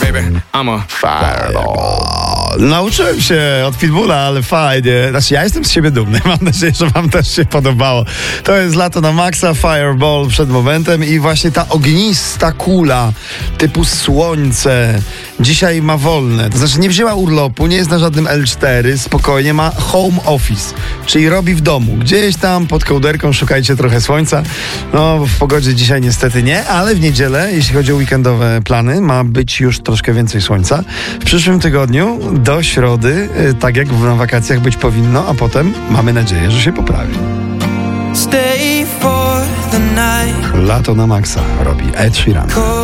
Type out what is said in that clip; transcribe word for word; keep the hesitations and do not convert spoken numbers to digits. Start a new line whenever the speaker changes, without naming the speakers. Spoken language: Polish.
baby. I'm a fireball.
Nauczyłem się od Pitbulla, ale fajnie. Znaczy, ja jestem z siebie dumny. Mam nadzieję, że wam też się podobało. To jest Lato na maksa, Fireball przed momentem i właśnie ta ognista kula typu słońce dzisiaj ma wolne. To znaczy nie wzięła urlopu, nie jest na żadnym el cztery, spokojnie ma home office, czyli robi w domu. Gdzieś tam pod kołderką szukajcie trochę słońca. No w pogodzie dzisiaj niestety nie, ale w niedzielę, jeśli chodzi o weekendowe plany, ma być już troszkę więcej słońca. W przyszłym tygodniu do środy, tak jak na wakacjach być powinno, a potem mamy nadzieję, że się poprawi.
Stay for the night.
Lato na maksa robi Ed Sheeran.